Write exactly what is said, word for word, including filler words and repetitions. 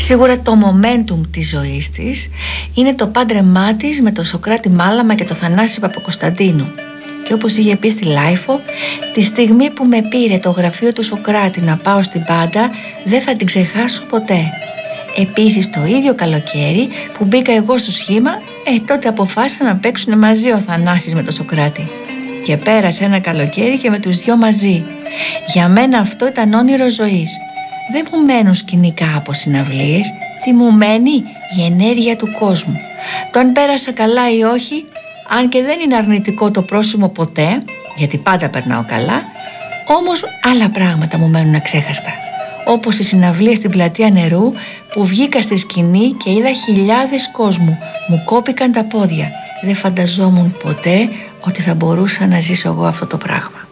Σίγουρα το momentum της ζωής της είναι το πάντρεμά της με τον Σωκράτη Μάλαμα και τον Θανάση Παπακοσταντίνου. Και όπως είχε πει στη Λάιφο, τη στιγμή που με πήρε το γραφείο του Σωκράτη να πάω στην Πάντα, δεν θα την ξεχάσω ποτέ. Επίσης το ίδιο καλοκαίρι που μπήκα εγώ στο σχήμα, ε, τότε αποφάσισαν να παίξουν μαζί ο Θανάσης με τον Σωκράτη. Και πέρασε ένα καλοκαίρι και με τους δυο μαζί. Για μένα αυτό ήταν όνειρο ζωής. Δεν μου μένουν σκηνικά από συναυλίες, τι μου μένει η ενέργεια του κόσμου. Το αν πέρασα καλά ή όχι, αν και δεν είναι αρνητικό το πρόσημο ποτέ, γιατί πάντα περνάω καλά, όμως άλλα πράγματα μου μένουν αξέχαστα. Όπως η συναυλία στην Πλατεία Νερού που βγήκα στη σκηνή και είδα χιλιάδες κόσμου, μου κόπηκαν τα πόδια. Δεν φανταζόμουν ποτέ ότι θα μπορούσα να ζήσω εγώ αυτό το πράγμα.